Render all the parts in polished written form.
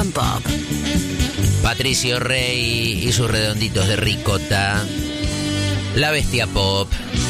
Pop. Patricio Rey y sus redonditos de ricota. La Bestia Pop.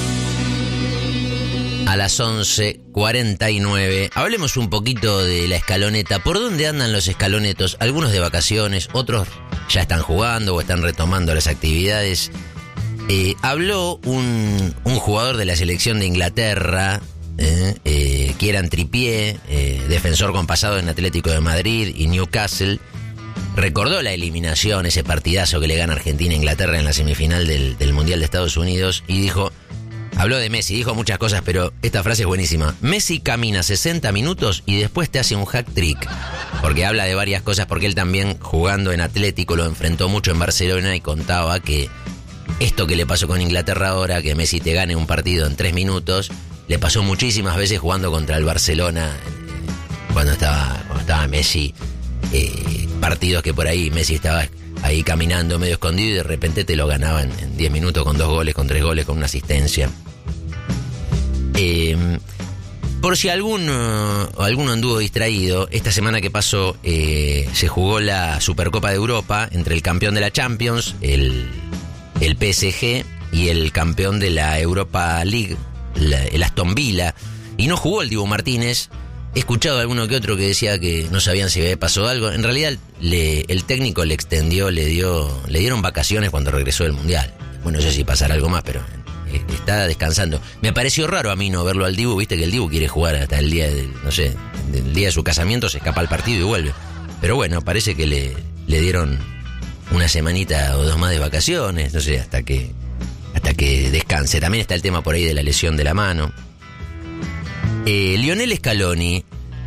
A las 11:49. Hablemos un poquito de la escaloneta. ¿Por dónde andan los escalonetos? Algunos de vacaciones, otros ya están jugando o están retomando las actividades. Habló un jugador de la selección de Inglaterra, Kieran Trippier, defensor con pasado en Atlético de Madrid y Newcastle. Recordó la eliminación, ese partidazo que le gana Argentina a Inglaterra en la semifinal del Mundial de Estados Unidos, y habló de Messi, dijo muchas cosas, pero esta frase es buenísima. Messi camina 60 minutos y después te hace un hack trick, porque habla de varias cosas, porque él también jugando en Atlético lo enfrentó mucho en Barcelona y contaba que esto que le pasó con Inglaterra ahora, que Messi te gane un partido en 3 minutos, le pasó muchísimas veces jugando contra el Barcelona, cuando estaba Messi, partidos que por ahí Messi estaba ahí caminando medio escondido y de repente te lo ganaban en 10 minutos con 2 goles, con 3 goles, con una asistencia. Por si alguno anduvo distraído, esta semana que pasó se jugó la Supercopa de Europa entre el campeón de la Champions, el PSG, y el campeón de la Europa League, el Aston Villa, y no jugó el Dibu Martínez. He escuchado a alguno que otro que decía que no sabían si había pasado algo. En realidad el técnico le extendió, le dieron vacaciones cuando regresó del Mundial. Bueno, no sé si pasará algo más, pero está descansando. Me pareció raro a mí no verlo al Dibu, viste que el Dibu quiere jugar hasta el día del día de su casamiento, se escapa al partido y vuelve. Pero bueno, parece que le dieron una semanita o 2 más de vacaciones, no sé, hasta que descanse. También está el tema por ahí de la lesión de la mano. Lionel Scaloni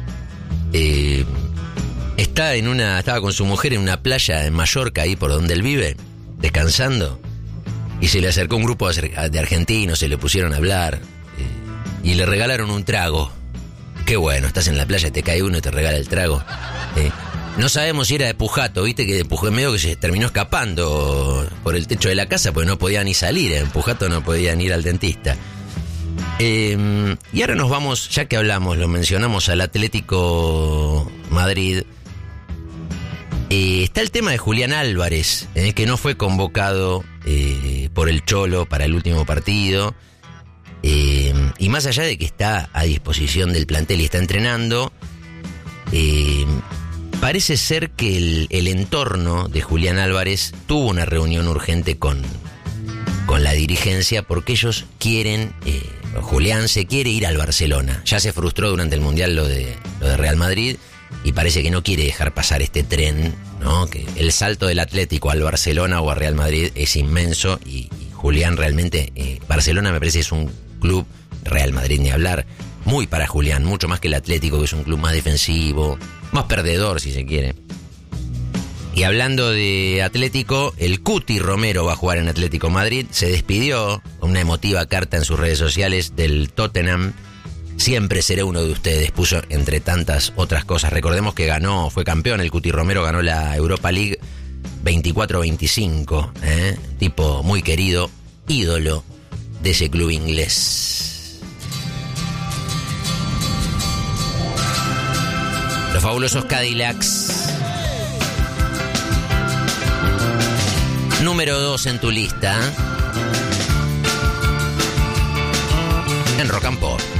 estaba con su mujer en una playa en Mallorca, ahí por donde él vive, descansando, y se le acercó un grupo de argentinos, se le pusieron a hablar y le regalaron un trago. Qué bueno, estás en la playa, te cae uno y te regala el trago. No sabemos si era de Pujato, viste que de Pujato medio que se terminó escapando por el techo de la casa porque no podía ni salir, en Pujato no podían ir al dentista. Y ahora nos vamos, ya que lo mencionamos al Atlético Madrid. Está el tema de Julián Álvarez, que no fue convocado por el Cholo para el último partido. Y más allá de que está a disposición del plantel y está entrenando, parece ser que el entorno de Julián Álvarez tuvo una reunión urgente con la dirigencia, porque ellos quieren, Julián se quiere ir al Barcelona. Ya se frustró durante el Mundial lo de Real Madrid y parece que no quiere dejar pasar este tren, ¿no? Que el salto del Atlético al Barcelona o a Real Madrid es inmenso y Julián realmente, Barcelona me parece es un club, Real Madrid ni hablar, muy para Julián, mucho más que el Atlético, que es un club más defensivo, más perdedor si se quiere. Y hablando de Atlético, el Cuti Romero va a jugar en Atlético Madrid. Se despidió con una emotiva carta en sus redes sociales del Tottenham. Siempre seré uno de ustedes, puso entre tantas otras cosas. Recordemos que fue campeón, el Cuti Romero ganó la Europa League 24-25. Tipo muy querido, ídolo de ese club inglés. Los fabulosos Cadillacs. Número 2 en tu lista en Rock and Pop.